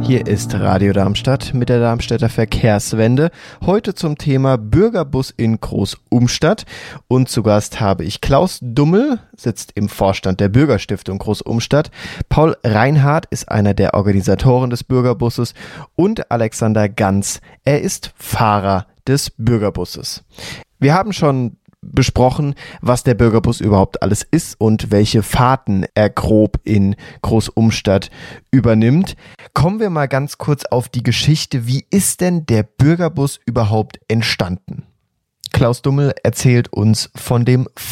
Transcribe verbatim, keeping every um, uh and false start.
Hier ist Radio Darmstadt mit der Darmstädter Verkehrswende. Heute zum Thema Bürgerbus in Groß-Umstadt. Und zu Gast habe ich Klaus Dummel, sitzt im Vorstand der Bürgerstiftung Groß-Umstadt. Paul Reinhardt ist einer der Organisatoren des Bürgerbusses. Und Alexander Ganz, er ist Fahrer des Bürgerbusses. Wir haben schon besprochen, was der Bürgerbus überhaupt alles ist und welche Fahrten er grob in Groß-Umstadt übernimmt. Kommen wir mal ganz kurz auf die Geschichte. Wie ist denn der Bürgerbus überhaupt entstanden? Klaus Dummel erzählt uns von dem